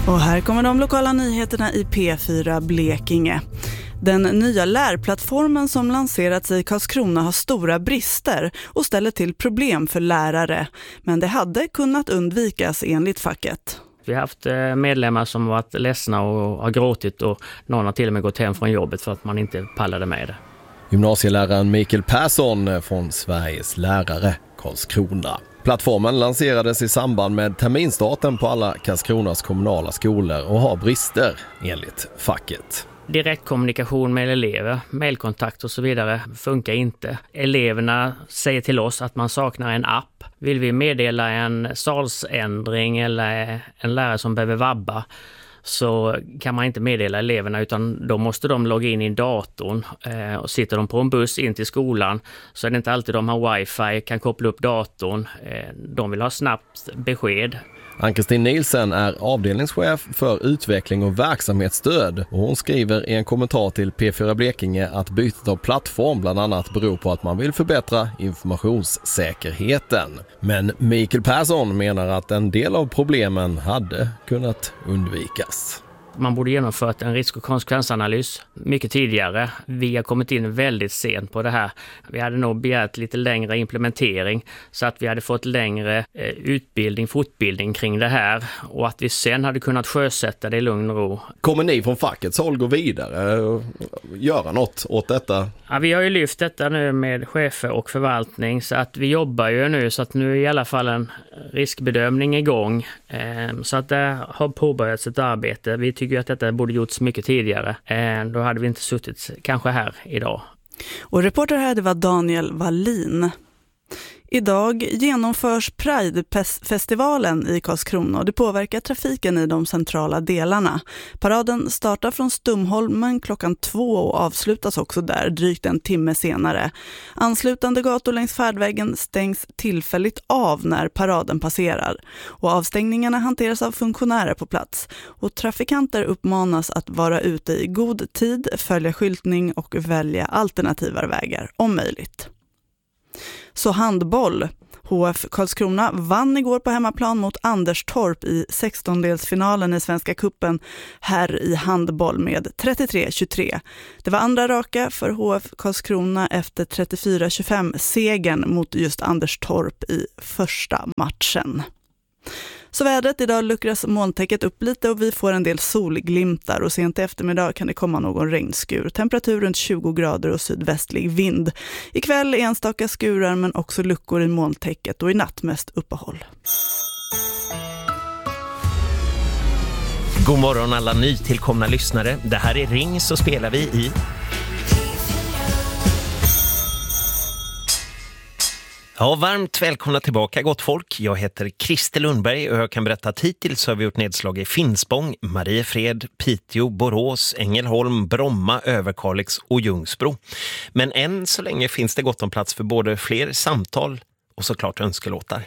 Och här kommer de lokala nyheterna i P4 Blekinge. Den nya lärplattformen som lanserats i Karlskrona har stora brister och ställer till problem för lärare. Men det hade kunnat undvikas enligt facket. Vi har haft medlemmar som varit ledsna och har gråtit och någon har till och med gått hem från jobbet för att man inte pallade med det. Gymnasieläraren Mikael Persson från Sveriges lärare Karlskrona. Plattformen lanserades i samband med terminstarten på alla Karlskronas kommunala skolor och har brister enligt facket. Direktkommunikation med elever, mejlkontakt och så vidare funkar inte. Eleverna säger till oss att man saknar en app. Vill vi meddela en salsändring eller en lärare som behöver vabba så kan man inte meddela eleverna utan då måste de logga in i datorn och sitter de på en buss in till skolan så är det inte alltid de har wifi, kan koppla upp datorn. De vill ha snabbt besked. Ann-Kristin Nielsen är avdelningschef för utveckling och verksamhetsstöd och hon skriver i en kommentar till P4 Blekinge att bytet av plattform bland annat beror på att man vill förbättra informationssäkerheten. Men Mikael Persson menar att en del av problemen hade kunnat undvikas. Man borde genomfört en risk- och konsekvensanalys mycket tidigare. Vi har kommit in väldigt sent på det här. Vi hade nog begärt lite längre implementering så att vi hade fått längre fortbildning kring det här och att vi sen hade kunnat sjösätta det i lugn och ro. Kommer ni från fackets håll gå vidare och göra något åt detta? Ja, vi har ju lyft detta nu med chefer och förvaltning så att vi jobbar ju nu så att nu är i alla fall en riskbedömning igång. Så att det har påbörjats ett arbete. Vi tycker att detta borde gjorts mycket tidigare. Då hade vi inte suttit kanske här idag. Och reporter här det var Daniel Wallin. Idag genomförs Pride-festivalen i Karlskrona och det påverkar trafiken i de centrala delarna. Paraden startar från Stumholmen klockan 2 och avslutas också där drygt en timme senare. Anslutande gator längs färdvägen stängs tillfälligt av när paraden passerar. Och avstängningarna hanteras av funktionärer på plats. Och trafikanter uppmanas att vara ute i god tid, följa skyltning och välja alternativa vägar om möjligt. Så handboll. HF Karlskrona vann igår på hemmaplan mot Anderstorp i 16-delsfinalen i Svenska kuppen här i handboll med 33-23. Det var andra raka för HF Karlskrona efter 34-25 segern mot just Anderstorp i första matchen. Så vädret, idag luckras molntäcket upp lite och vi får en del solglimtar och sent i eftermiddag kan det komma någon regnskur. Temperatur runt 20 grader och sydvästlig vind. Ikväll enstaka skurar men också luckor i molntäcket och i natt mest uppehåll. God morgon alla nytillkomna lyssnare. Det här är Ring så spelar vi i... Ja, varmt välkomna tillbaka gott folk. Jag heter Christer Lundberg och jag kan berätta att hittills har vi gjort nedslag i Finspång, Mariefred, Piteå, Borås, Ängelholm, Bromma, Överkalix och Ljungsbro. Men än så länge finns det gott om plats för både fler samtal och såklart önskelåtar.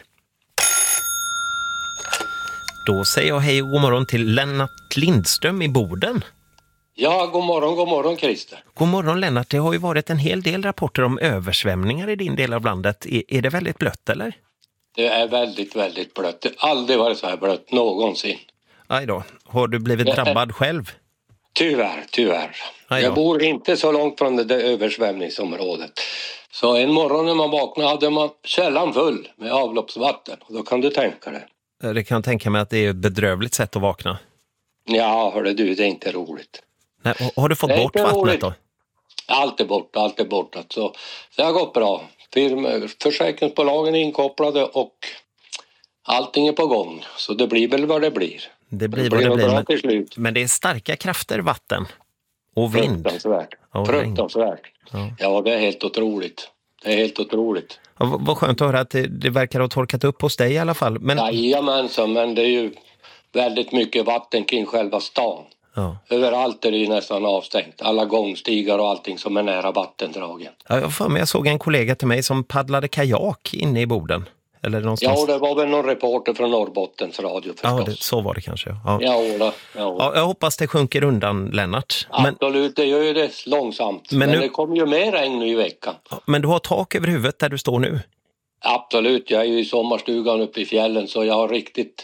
Då säger jag hej och god morgon till Lennart Lindström i Boden. Ja, god morgon Christer. God morgon Lennart, det har ju varit en hel del rapporter om översvämningar i din del av landet. Är det väldigt blött eller? Det är väldigt, väldigt blött. Det har aldrig varit så här blött någonsin. Aj då, har du blivit drabbad själv? Tyvärr. Jag bor inte så långt från det där översvämningsområdet. Så en morgon när man vaknade hade man källan full med avloppsvatten. Och då kan du tänka det. Det kan tänka mig att det är ett bedrövligt sätt att vakna. Ja, hörde du, det är inte roligt. Nej, har du fått bort vattnet roligt då? Allt är borta. Så det har gått bra. Försäkringsbolagen är inkopplade och allting är på gång. Så det blir väl vad det blir. Det blir vad det blir. Men det är starka krafter, vatten och vind. Fruktansvärt. Ja, det är helt otroligt. Ja, vad skönt att höra att det verkar ha torkat upp hos dig i alla fall. Men... Jajamensan, men det är ju väldigt mycket vatten kring själva stan. Ja. Överallt är det ju nästan avstängt. Alla gångstigar och allting som är nära vattendragen. Ja, jag såg en kollega till mig som paddlade kajak inne i Boden. Eller någonstans. Ja, det var väl någon reporter från Norrbottens radio förstås. Ja, så var det kanske. Ja. Ja, jag hoppas det sjunker undan, Lennart. Absolut, det gör ju det långsamt. Men det kommer ju mer regn nu i veckan. Men du har tak över huvudet där du står nu? Absolut, jag är ju i sommarstugan uppe i fjällen så jag har riktigt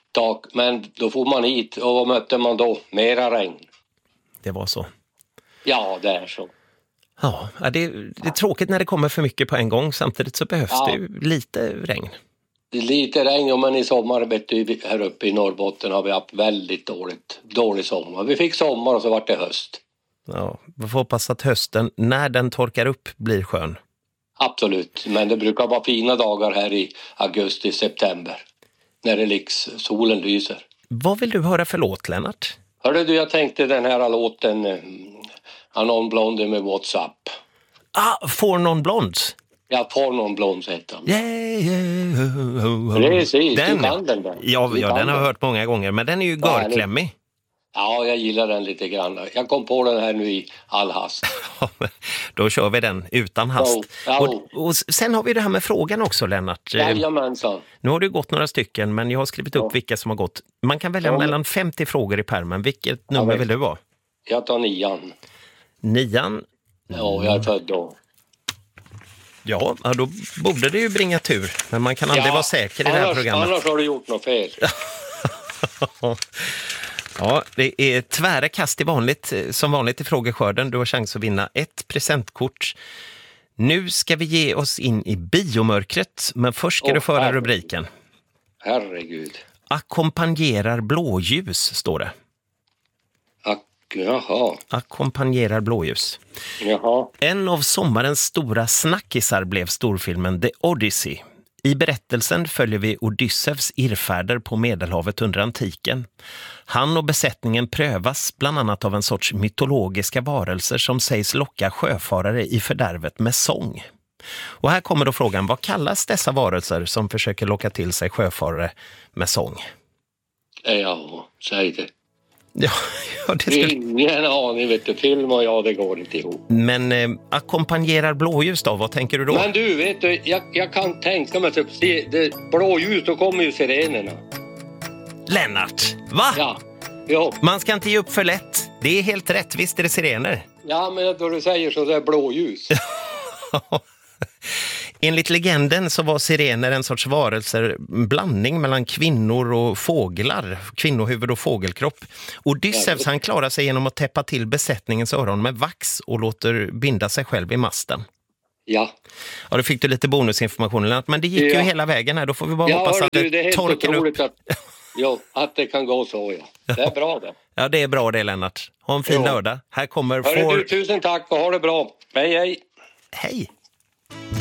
tak. Men då får man hit och vad mötte man då? Mera regn. Det var så. Ja, det är så. Ja, det är tråkigt när det kommer för mycket på en gång. Samtidigt så behövs det ju lite regn. Det är lite regn, men i sommar här uppe i Norrbotten har vi haft väldigt dålig sommar. Vi fick sommar och så var det höst. Ja, vi får hoppas att hösten, när den torkar upp, blir skön. Absolut, men det brukar vara fina dagar här i augusti, september. När solen lyser. Vad vill du höra för låt, Lennart? Hörde du, jag tänkte den här låten Anon Blonde med WhatsApp. For Non Blondes? Ja, For Non Blondes heter den. Yeah. Precis, du kan den där. Ja, den har jag hört många gånger, men den är ju görklämmig. Ja, jag gillar den lite grann. Jag kom på den här nu i all hast. Då kör vi den utan hast. Och sen har vi det här med frågan också, Lennart. Jajamensan. Nu har det gått några stycken, men jag har skrivit upp vilka som har gått. Man kan välja mellan 50 frågor i pärmen. Vilket nummer vill du ha? Jag tar 9:an. 9:an? Ja, jag är född då. Ja, då borde det ju bringa tur. Men man kan aldrig vara säker i det här programmet. Annars har du gjort något fel. Ja, det är tvära kast som vanligt i frågeskörden. Du har chans att vinna ett presentkort. Nu ska vi ge oss in i biomörkret, men först ska du föra rubriken. Herregud. Ackompanjerar blåljus, står det. Jaha. Ackompanjerar blåljus. Jaha. En av sommarens stora snackisar blev storfilmen The Odyssey. I berättelsen följer vi Odysseus irrfärder på Medelhavet under antiken. Han och besättningen prövas bland annat av en sorts mytologiska varelser som sägs locka sjöfarare i fördärvet med sång. Och här kommer då frågan, vad kallas dessa varelser som försöker locka till sig sjöfarare med sång? Ja, säg det. Ja, det skulle... Ingen aning, vet du. Film och det går inte ihop. Men ackompanjerar blåljus då? Vad tänker du då? Men du, vet du, jag kan tänka mig typ, blåljus, då kommer ju sirenerna. Lennart, va? Ja, jo. Man ska inte ge upp för lätt. Det är helt rätt, visst är det sirener. Ja, men då du säger så, det är blåljus. Enligt legenden så var sirener en sorts varelser, blandning mellan kvinnor och fåglar, kvinnohuvud och fågelkropp. Odysseus han klarar sig genom att täppa till besättningens öron med vax och låter binda sig själv i masten. Ja. Ja, då fick du lite bonusinformation, men det gick ju hela vägen här. Då får vi bara hoppas att det torkar upp. Att det kan gå så, ja. Det är bra det. Ja, det är bra det, Lennart. Ha en fin lördag. Här kommer tusen tack och ha det bra. Hej, hej. Hej.